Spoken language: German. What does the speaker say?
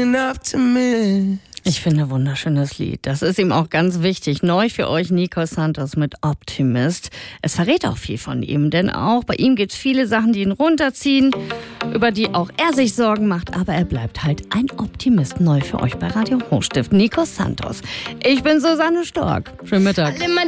an optimist. Ich finde, wunderschönes Lied. Das ist ihm auch ganz wichtig. Neu für euch Nico Santos mit Optimist. Es verrät auch viel von ihm, denn auch bei ihm gibt es viele Sachen, die ihn runterziehen, über die auch er sich Sorgen macht. Aber er bleibt halt ein Optimist. Neu für euch bei Radio Hochstift. Nico Santos. Ich bin Susanne Stork. Schönen Mittag.